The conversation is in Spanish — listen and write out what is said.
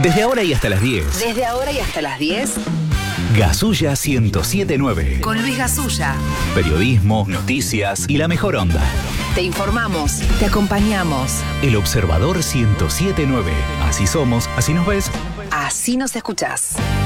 Desde ahora y hasta las 10. Desde ahora y hasta las 10. Gasulla 1079. Con Luis Gasulla. Periodismo, noticias y la mejor onda. Te informamos, te acompañamos. El Observador 1079. Así somos, así nos ves. Así nos escuchás.